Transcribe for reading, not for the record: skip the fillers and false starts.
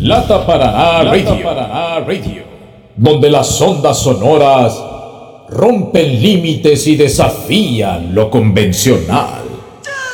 Lata Paraná Radio, donde las ondas sonoras rompen límites y desafían lo convencional.